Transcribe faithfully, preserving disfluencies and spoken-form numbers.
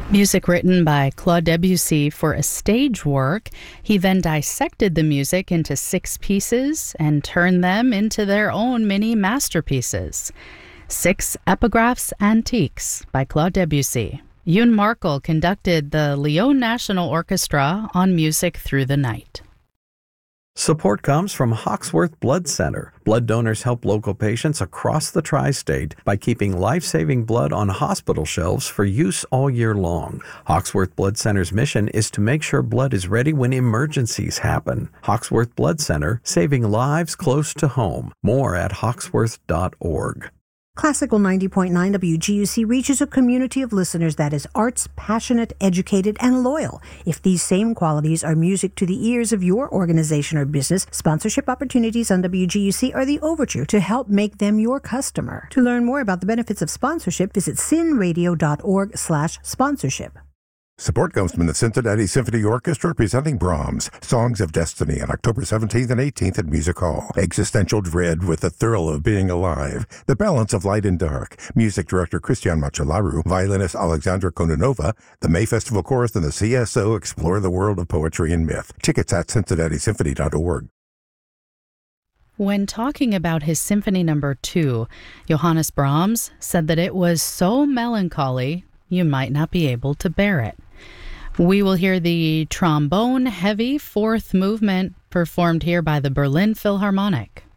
Music written by Claude Debussy for a stage work. He then dissected the music into six pieces and turned them into their own mini masterpieces. Six Epigraphs Antiques by Claude Debussy. Yoon Markel conducted the Lyon National Orchestra on Music Through the Night. Support comes from Hawksworth Blood Center. Blood donors help local patients across the tri-state by keeping life-saving blood on hospital shelves for use all year long. Hawksworth Blood Center's mission is to make sure blood is ready when emergencies happen. Hawksworth Blood Center, saving lives close to home. More at hawksworth dot org. Classical ninety point nine W G U C reaches a community of listeners that is arts, passionate, educated, and loyal. If these same qualities are music to the ears of your organization or business, sponsorship opportunities on W G U C are the overture to help make them your customer. To learn more about the benefits of sponsorship, visit sinradio dot org slash sponsorship. Support comes from the Cincinnati Symphony Orchestra presenting Brahms' Songs of Destiny on October seventeenth and eighteenth at Music Hall. Existential dread with the thrill of being alive. The balance of light and dark. Music director Christian Machalaru, violinist Alexandra Kononova, the May Festival Chorus, and the C S O explore the world of poetry and myth. Tickets at cincinnati symphony dot org. When talking about his Symphony Number Two, Johannes Brahms said that it was so melancholy you might not be able to bear it. We will hear the trombone-heavy fourth movement performed here by the Berlin Philharmonic.